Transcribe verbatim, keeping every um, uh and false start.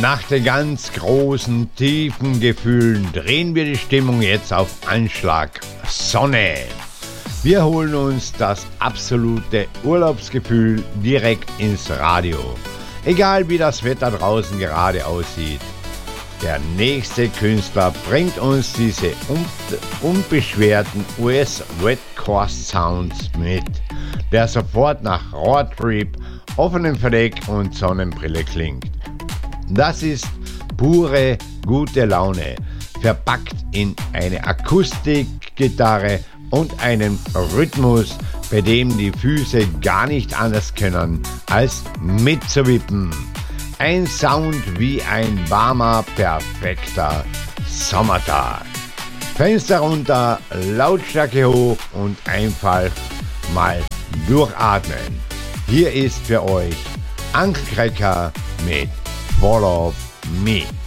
Nach den ganz großen, tiefen Gefühlen drehen wir die Stimmung jetzt auf Anschlag Sonne. Wir holen uns das absolute Urlaubsgefühl direkt ins Radio. Egal wie das Wetter draußen gerade aussieht. Der nächste Künstler bringt uns diese un- unbeschwerten U S West Coast Sounds mit, der sofort nach Roadtrip, offenem Verdeck und Sonnenbrille klingt. Das ist pure gute Laune, verpackt in eine Akustikgitarre und einen Rhythmus, bei dem die Füße gar nicht anders können, als mitzuwippen. Ein Sound wie ein warmer, perfekter Sommertag. Fenster runter, Lautstärke hoch und einfach mal durchatmen. Hier ist für euch Ankelcracker mit Follow Me.